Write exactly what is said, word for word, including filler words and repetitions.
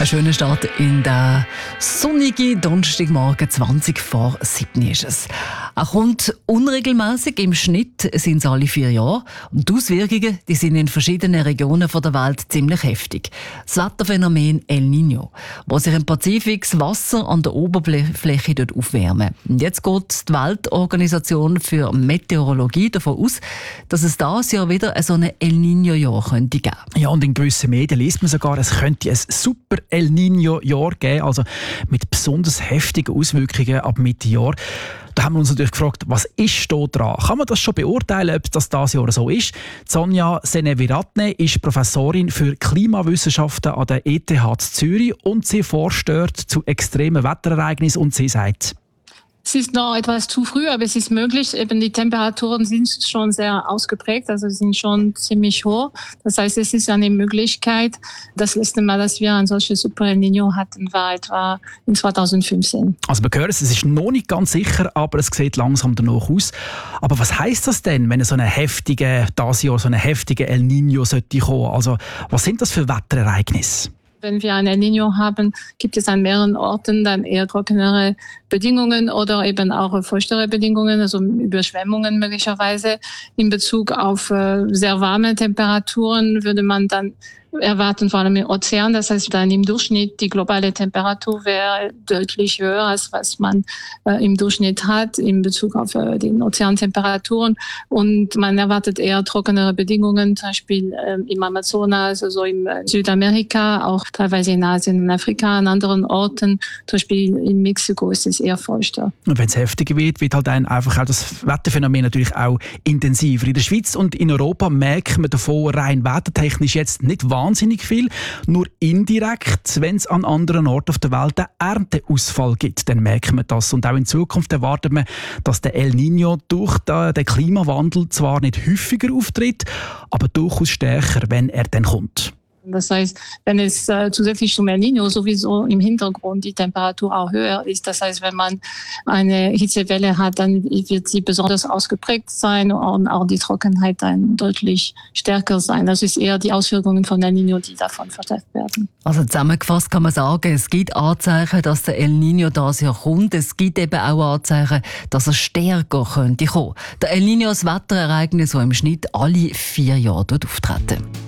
Ein schöner Start in den sonnigen Donnerstagmorgen, zwanzig vor sieben ist es. Er kommt unregelmäßig, im Schnitt sind es alle vier Jahre. Und die Auswirkungen die sind in verschiedenen Regionen der Welt ziemlich heftig. Das Wetterphänomen El Niño, wo sich im Pazifik das Wasser an der Oberfläche dort aufwärmen. Und jetzt geht die Weltorganisation für Meteorologie davon aus, dass es dieses Jahr wieder so ein El Niño-Jahr könnte geben. Ja, und in gewissen Medien liest man sogar, es könnte ein super El Niño-Jahr geben, also mit besonders heftigen Auswirkungen ab Mitte Jahr. Da haben wir uns natürlich gefragt, was ist da dran? Kann man das schon beurteilen, ob das dieses Jahr so ist? Sonja Seneviratne ist Professorin für Klimawissenschaften an der E T H Zürich und sie forscht dort zu extremen Wetterereignissen und sie sagt: Es ist noch etwas zu früh, aber es ist möglich. Eben die Temperaturen sind schon sehr ausgeprägt, also sind schon ziemlich hoch. Das heißt, es ist eine Möglichkeit. Das letzte Mal, dass wir ein solches Super El Niño hatten, war etwa in zweitausendfünfzehn. Also wir hören es, es ist noch nicht ganz sicher, aber es sieht langsam danach aus. Aber was heisst das denn, wenn so eine heftige, dieses Jahr so eine heftige El Niño sollte kommen? Also was sind das für Wetterereignisse? Wenn wir ein El Niño haben, gibt es an mehreren Orten dann eher trockenere Bedingungen oder eben auch feuchtere Bedingungen, also Überschwemmungen möglicherweise. In Bezug auf äh, sehr warme Temperaturen würde man dann erwarten, vor allem im Ozean. Das heißt, dann im Durchschnitt die globale Temperatur wäre deutlich höher, als was man äh, im Durchschnitt hat in Bezug auf äh, die Ozeantemperaturen. Und man erwartet eher trockenere Bedingungen, zum Beispiel äh, im Amazonas, also in äh, Südamerika, auch teilweise in Asien und Afrika, an anderen Orten. Zum Beispiel in Mexiko ist es eher feuchter. Und wenn es heftiger wird, wird halt dann einfach auch das Wetterphänomen natürlich auch intensiver. In der Schweiz und in Europa merkt man davon rein wettertechnisch jetzt nicht wahnsinnig wahnsinnig viel, nur indirekt, wenn es an anderen Orten auf der Welt einen Ernteausfall gibt, dann merkt man das. Und auch in Zukunft erwartet man, dass der El Niño durch den Klimawandel zwar nicht häufiger auftritt, aber durchaus stärker, wenn er dann kommt. Das heißt, wenn es äh, zusätzlich zum El Niño sowieso im Hintergrund die Temperatur auch höher ist, das heißt, wenn man eine Hitzewelle hat, dann wird sie besonders ausgeprägt sein und auch die Trockenheit dann deutlich stärker sein. Das ist eher die Auswirkungen von El Niño, die davon verstärkt werden. Also zusammengefasst kann man sagen, es gibt Anzeichen, dass der El Niño dieses Jahr kommt. Es gibt eben auch Anzeichen, dass er stärker könnte kommen. Der El Niño ist das Wetterereignis, das im Schnitt alle vier Jahre auftreten.